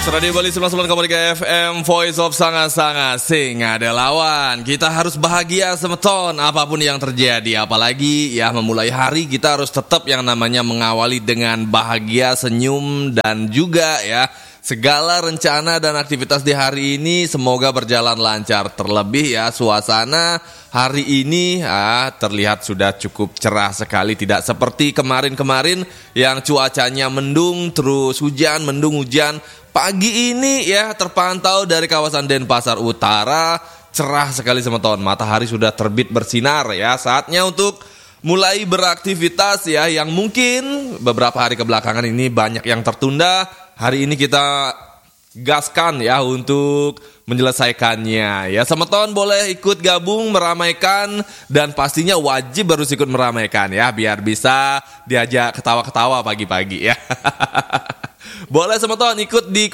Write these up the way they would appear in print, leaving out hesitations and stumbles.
Radio Bali 99,3 FM, Voice of Sanga-Sanga, sing ada lawan. Kita harus bahagia semeton apapun yang terjadi. Apalagi ya memulai hari kita harus tetap yang namanya mengawali dengan bahagia, senyum, dan juga ya segala rencana dan aktivitas di hari ini semoga berjalan lancar. Terlebih ya suasana hari ini terlihat sudah cukup cerah sekali. Tidak seperti kemarin-kemarin yang cuacanya mendung terus hujan, mendung hujan. Pagi ini ya terpantau dari kawasan Denpasar Utara cerah sekali semeton. Matahari sudah terbit bersinar ya. Saatnya untuk mulai beraktivitas ya yang mungkin beberapa hari kebelakangan ini banyak yang tertunda. Hari ini kita gaskan ya untuk menyelesaikannya. Ya semeton boleh ikut gabung meramaikan dan pastinya wajib harus ikut meramaikan ya biar bisa diajak ketawa-ketawa pagi-pagi ya. Boleh semeton ikut di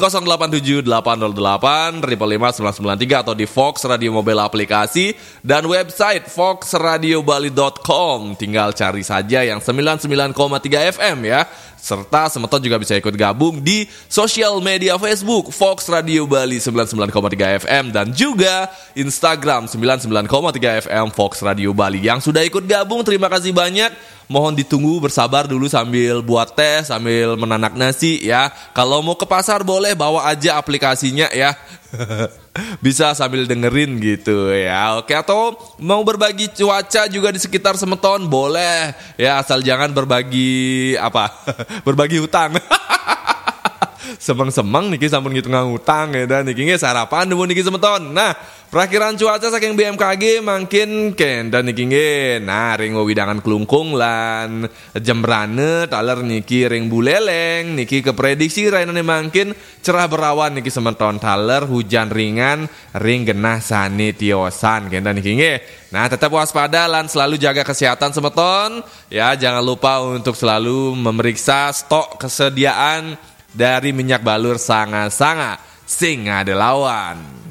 087808555993 atau di Fox Radio Mobile aplikasi dan website foxradiobali.com. Tinggal cari saja yang 99,3 FM ya. Serta semeton juga bisa ikut gabung di sosial media Facebook Fox Radio Bali 99,3 FM dan juga Instagram 99,3 FM Fox Radio Bali. Yang sudah ikut gabung terima kasih banyak. Mohon ditunggu bersabar dulu sambil buat teh, sambil menanak nasi ya. Kalau mau ke pasar boleh bawa aja aplikasinya ya. Bisa sambil dengerin gitu ya. Oke, atau mau berbagi cuaca juga di sekitar semeton boleh ya, asal jangan berbagi berbagi hutang. Semang-semang niki sampun ngitung utang ya dan niki sarapan demu niki semeton. Nah, perakiran cuaca saking BMKG makin ken dan niki nah ring widangan kelungkung lan jembrane taler niki ring buleleng niki keprediksi rainane makin cerah berawan niki semeton taler hujan ringan ring genah sani tiosan ken dan niki Nah, tetap waspada lan selalu jaga kesehatan semeton ya. Jangan lupa untuk selalu memeriksa stok kesediaan dari minyak balur Sanga-Sanga, sing ada lawan.